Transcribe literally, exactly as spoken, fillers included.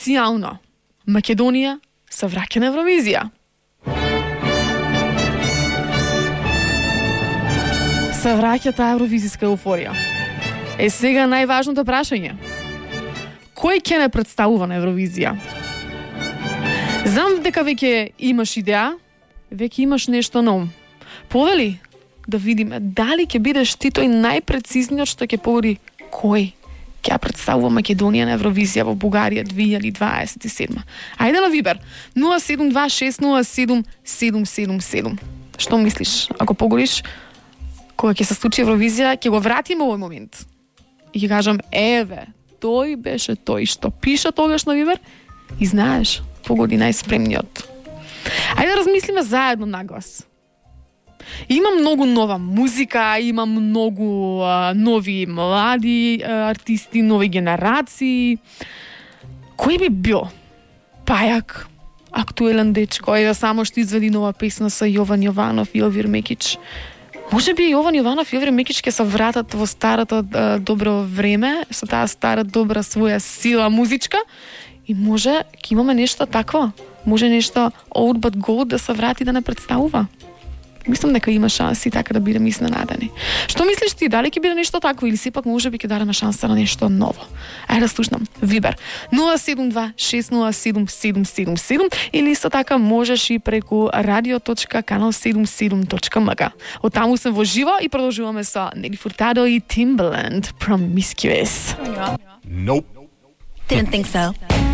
Официјално Македонија се враќа на Евровизија. Се враќа таа евровизиска еуфорија. Е сега најважното прашање. Кој ќе не представува на Евровизија? Знам дека веќе имаш идеја, веќе имаш нешто на ум. Повели да видиме дали ќе бидеш ти тој најпрецизниот што ќе погоди кој ќе представува Македонија на Евровизија во Бугарија две илјади дваесет и седма. Ајде на Вибер нула седум два шест нула седум седум седум седум. Што мислиш? Ако погодиш кога ќе се случи Евровизија, ќе го вратиме овој момент. И ќе кажам, еве, тој беше тој што пиша тогаш на Вибер и знаеш, погоди најспремниот. Ајде да размислиме заедно наглас. Има многу нова музика, има многу а, нови млади а, артисти, нови генерации. Кој би бил пајак, актуелен дечко, еве само што изведи нова песна со Јован Јованов и Елвир Мекич? Може би Јован Јованов и Елвир Мекич ќе се вратат во старото а, добро време, со таа стара добра своја сила музичка и може ќе имаме нешто такво. Може нешто old but gold да се врати да не представува. Мислам дека има шанси така да бидеме изненадени. Што мислиш ти, дали ќе биде нешто такво или сепак може би ќе дадеме шанса на нешто ново? Ајде да слушнам. Вибер нула седум два шест нула седум седум седум седум или исто така можеш и преку радио точка канал седумдесет и седум точка ем ка. Од таму сум во живо и продолжуваме со Нели Фуртадо и Timbaland Promiscuous. Nope. Didn't think so.